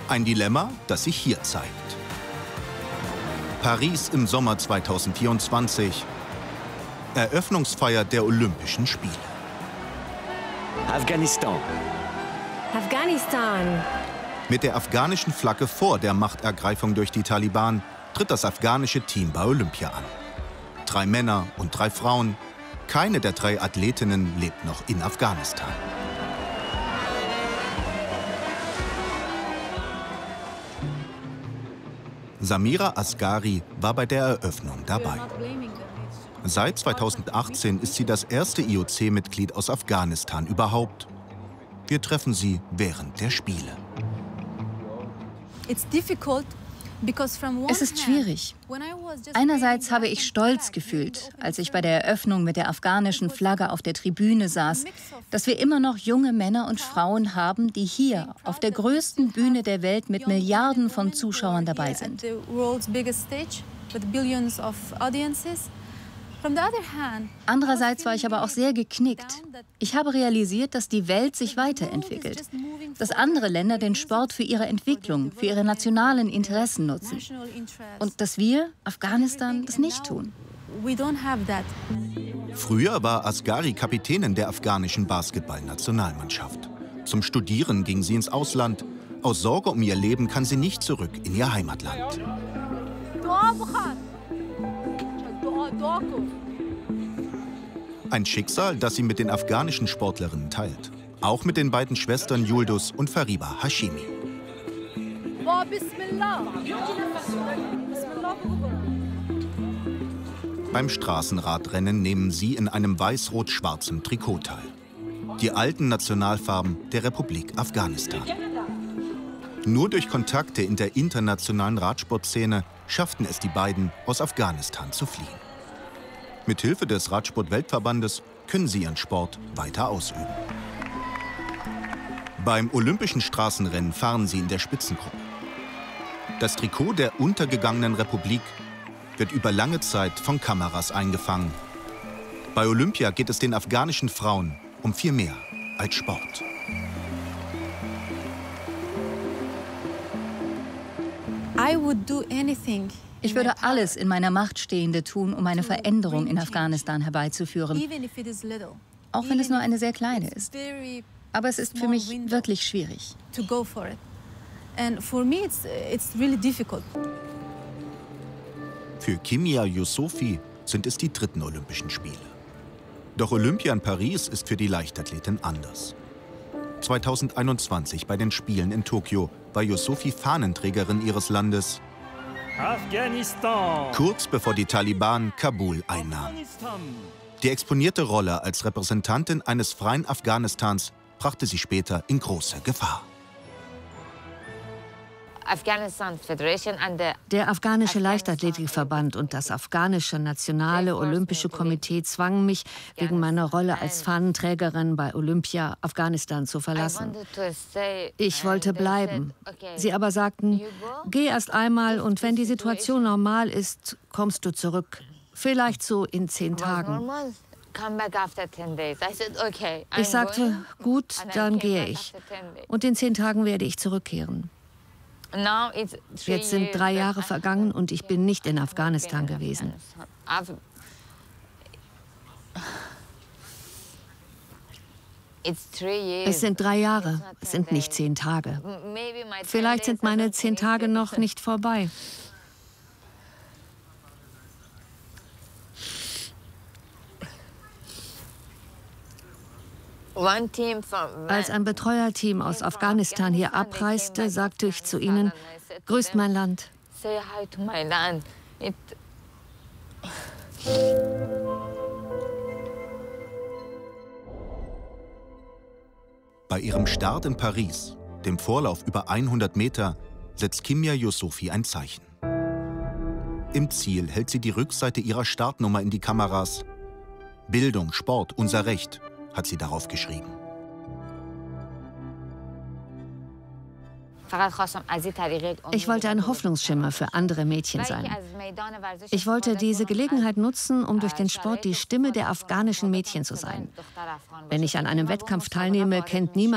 Ein Dilemma, das sich hier zeigt. Paris im Sommer 2024. Eröffnungsfeier der Olympischen Spiele. Afghanistan. Afghanistan. Mit der afghanischen Flagge vor der Machtergreifung durch die Taliban tritt das afghanische Team bei Olympia an. 3 Männer und 3 Frauen. Keine der 3 Athletinnen lebt noch in Afghanistan. Samira Asghari war bei der Eröffnung dabei. Seit 2018 ist sie das erste IOC-Mitglied aus Afghanistan überhaupt. Wir treffen sie während der Spiele. Es ist schwierig. Einerseits habe ich Stolz gefühlt, als ich bei der Eröffnung mit der afghanischen Flagge auf der Tribüne saß, dass wir immer noch junge Männer und Frauen haben, die hier auf der größten Bühne der Welt mit Milliarden von Zuschauern dabei sind. Andererseits war ich aber auch sehr geknickt. Ich habe realisiert, dass die Welt sich weiterentwickelt, dass andere Länder den Sport für ihre Entwicklung, für ihre nationalen Interessen nutzen und dass wir, Afghanistan, das nicht tun. Früher war Asghari Kapitänin der afghanischen Basketballnationalmannschaft. Zum Studieren ging sie ins Ausland. Aus Sorge um ihr Leben kann sie nicht zurück in ihr Heimatland. Ein Schicksal, das sie mit den afghanischen Sportlerinnen teilt. Auch mit den beiden Schwestern Yulduz und Fariba Hashimi. Beim Straßenradrennen nehmen sie in einem weiß-rot-schwarzen Trikot teil. Die alten Nationalfarben der Republik Afghanistan. Nur durch Kontakte in der internationalen Radsportszene schafften es die beiden, aus Afghanistan zu fliehen. Mithilfe des Radsport-Weltverbandes können sie ihren Sport weiter ausüben. Beim Olympischen Straßenrennen fahren sie in der Spitzengruppe. Das Trikot der untergegangenen Republik wird über lange Zeit von Kameras eingefangen. Bei Olympia geht es den afghanischen Frauen um viel mehr als Sport. Ich würde alles in meiner Macht Stehende tun, um eine Veränderung in Afghanistan herbeizuführen, auch wenn es nur eine sehr kleine ist. Aber es ist für mich wirklich schwierig. Für Kimia Youssofi sind es die 3. Olympischen Spiele. Doch Olympia in Paris ist für die Leichtathletin anders. 2021 bei den Spielen in Tokio war Youssofi Fahnenträgerin ihres Landes, Afghanistan. kurz bevor die Taliban Kabul einnahmen. Die exponierte Rolle als Repräsentantin eines freien Afghanistans brachte sie später in große Gefahr. Der afghanische Leichtathletikverband und das afghanische Nationale Olympische Komitee zwangen mich, wegen meiner Rolle als Fahnenträgerin bei Olympia Afghanistan zu verlassen. Ich wollte bleiben. Sie aber sagten, geh erst einmal und wenn die Situation normal ist, kommst du zurück. Vielleicht so in 10 Tagen. Ich sagte, gut, dann gehe ich. Und in 10 Tagen werde ich zurückkehren. Jetzt sind 3 Jahre vergangen und ich bin nicht in Afghanistan gewesen. Es sind 3 Jahre, es sind nicht 10 Tage. Vielleicht sind meine 10 Tage noch nicht vorbei. Als ein Betreuerteam aus Afghanistan hier abreiste, sagte ich zu ihnen, grüßt mein Land. Bei ihrem Start in Paris, dem Vorlauf über 100 Meter, setzt Kimia Youssofi ein Zeichen. Im Ziel hält sie die Rückseite ihrer Startnummer in die Kameras. Bildung, Sport, unser Recht, hat sie darauf geschrieben. Ich wollte ein Hoffnungsschimmer für andere Mädchen sein. Ich wollte diese Gelegenheit nutzen, um durch den Sport die Stimme der afghanischen Mädchen zu sein. Wenn ich an einem Wettkampf teilnehme, kennt niemand